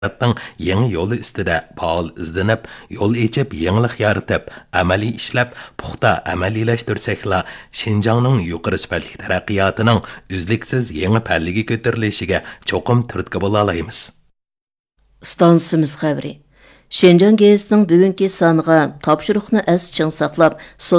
yangi yo'li ustida faol izlanib, yo'l echib, yangilik yaratib, amaliy ishlab, puxta amaliylashtirsakla, Şinjanning yuqori sifatli taraqqiyotining uzluksiz yangi pallaga ko'tarilishiga cho'qim turtki bo'la olamiz. Stansimiz xəbəri. Şinjan gezitining bugungi soniga topshiriqni as ching saqlab,